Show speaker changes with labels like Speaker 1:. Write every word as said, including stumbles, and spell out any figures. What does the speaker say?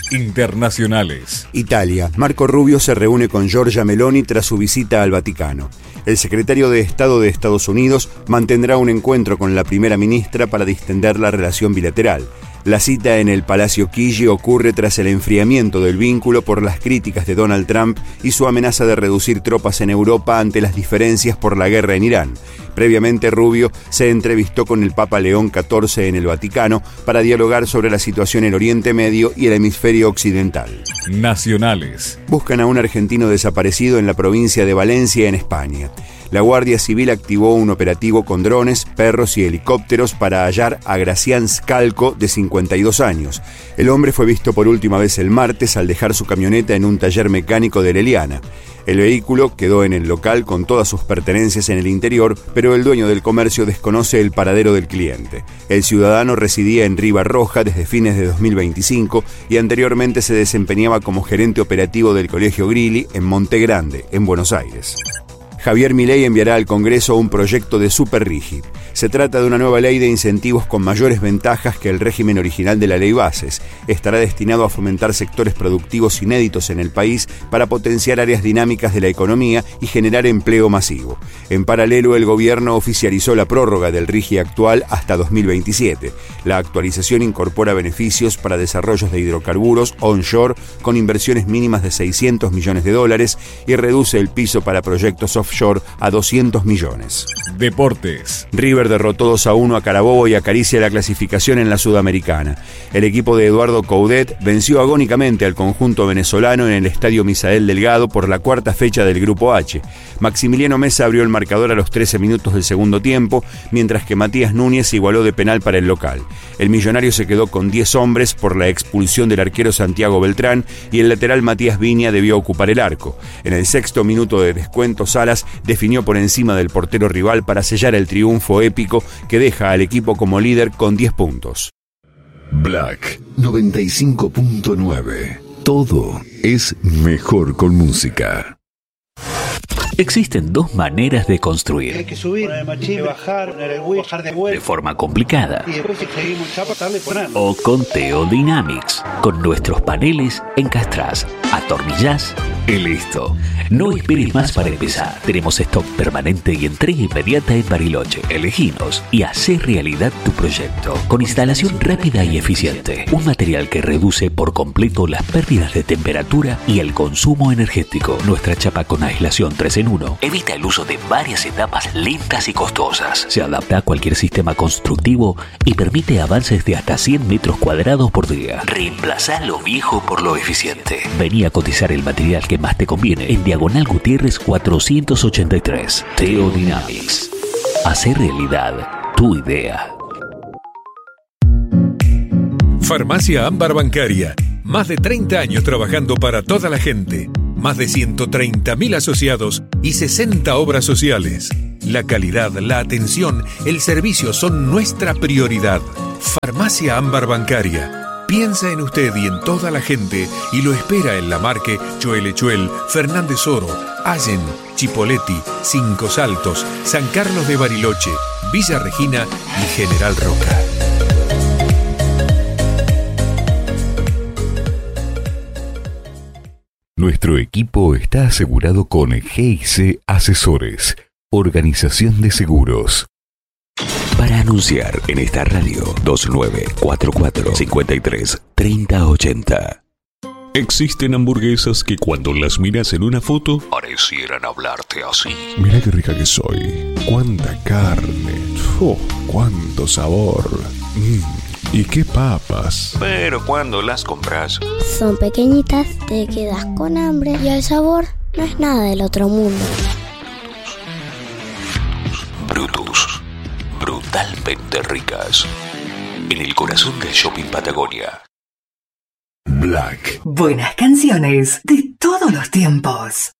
Speaker 1: Internacionales.
Speaker 2: Italia. Marco Rubio se reúne con Giorgia Meloni tras su visita al Vaticano. El secretario de Estado de Estados Unidos mantendrá un encuentro con la primera ministra para distender la relación bilateral. La cita en el Palacio Chigi ocurre tras el enfriamiento del vínculo por las críticas de Donald Trump y su amenaza de reducir tropas en Europa ante las diferencias por la guerra en Irán. Previamente, Rubio se entrevistó con el Papa León catorce en el Vaticano para dialogar sobre la situación en Oriente Medio y el hemisferio occidental.
Speaker 1: Nacionales.
Speaker 2: Buscan a un argentino desaparecido en la provincia de Valencia, en España. La Guardia Civil activó un operativo con drones, perros y helicópteros para hallar a Gracián Scalco, de cincuenta y dos años. El hombre fue visto por última vez el martes al dejar su camioneta en un taller mecánico de Leliana. El vehículo quedó en el local con todas sus pertenencias en el interior, pero el dueño del comercio desconoce el paradero del cliente. El ciudadano residía en Ribarroja desde fines de dos mil veinticinco y anteriormente se desempeñaba como gerente operativo del Colegio Grilli en Monte Grande, en Buenos Aires. Javier Milei enviará al Congreso un proyecto de Superrigi. Se trata de una nueva ley de incentivos con mayores ventajas que el régimen original de la Ley Bases. Estará destinado a fomentar sectores productivos inéditos en el país para potenciar áreas dinámicas de la economía y generar empleo masivo. En paralelo, el gobierno oficializó la prórroga del Rigi actual hasta dos mil veintisiete. La actualización incorpora beneficios para desarrollos de hidrocarburos onshore con inversiones mínimas de seiscientos millones de dólares y reduce el piso para proyectos offshore a doscientos millones.
Speaker 1: Deportes.
Speaker 2: River derrotó dos a uno a Carabobo y acaricia la clasificación en la Sudamericana. El equipo de Eduardo Coudet venció agónicamente al conjunto venezolano en el Estadio Misael Delgado por la cuarta fecha del Grupo H. Maximiliano Mesa abrió el marcador a los trece minutos del segundo tiempo, mientras que Matías Núñez igualó de penal para el local. El millonario se quedó con diez hombres por la expulsión del arquero Santiago Beltrán y el lateral Matías Viña debió ocupar el arco. En el sexto minuto de descuento, Salas definió por encima del portero rival para sellar el triunfo épico que deja al equipo como líder con diez puntos.
Speaker 3: Black noventa y cinco punto nueve. Todo es mejor con música.
Speaker 4: Existen dos maneras de construir.
Speaker 5: Hay que subir, machín, bajar, poner el wheel, bajar de vuelta.
Speaker 4: De forma complicada.
Speaker 5: Y después si seguimos chapa, darle poner.
Speaker 4: O con Teodynamics. Con nuestros paneles encastrás, atornillás y listo. No esperes más para empezar. Tenemos stock permanente y entrega inmediata en Bariloche. Eleginos y hacé realidad tu proyecto. Con instalación rápida y eficiente. Un material que reduce por completo las pérdidas de temperatura y el consumo energético. Nuestra chapa con aislación tres en uno evita el uso de varias etapas lentas y costosas. Se adapta a cualquier sistema constructivo y permite avances de hasta cien metros cuadrados por día. Reemplazá lo viejo por lo eficiente. Vení a cotizar el material que más te conviene en Diagonal Gutiérrez cuatrocientos ochenta y tres. Teodynamics. Hacer realidad tu idea.
Speaker 6: Farmacia Ámbar Bancaria. Más de treinta años trabajando para toda la gente. Más de ciento treinta mil asociados y sesenta obras sociales. La calidad, la atención, el servicio son nuestra prioridad. Farmacia Ámbar Bancaria. Piensa en usted y en toda la gente y lo espera en La Marque, Choelechuel, Fernández Oro, Allen, Chipoleti, Cinco Saltos, San Carlos de Bariloche, Villa Regina y General Roca.
Speaker 3: Nuestro equipo está asegurado con G I C Asesores, Organización de Seguros.
Speaker 4: Para anunciar en esta radio, dos nueve cuatro cuatro, cinco tres, tres cero ocho cero.
Speaker 7: Existen hamburguesas que cuando las miras en una foto
Speaker 4: parecieran hablarte así.
Speaker 7: Mira qué rica que soy. Cuánta carne. Oh, cuánto sabor. Mm, y qué papas.
Speaker 4: Pero cuando las compras,
Speaker 8: son pequeñitas, te quedas con hambre y el sabor no es nada del otro mundo.
Speaker 4: Brutus. Brutalmente ricas. En el corazón del shopping Patagonia.
Speaker 3: Black.
Speaker 9: Buenas canciones de todos los tiempos.